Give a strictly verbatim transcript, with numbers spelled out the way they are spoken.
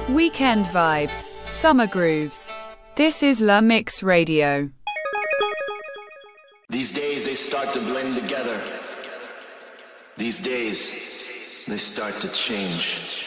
Weekend vibes, summer grooves. This is La Mix Radio. These days they start to blend together. These days they start to change.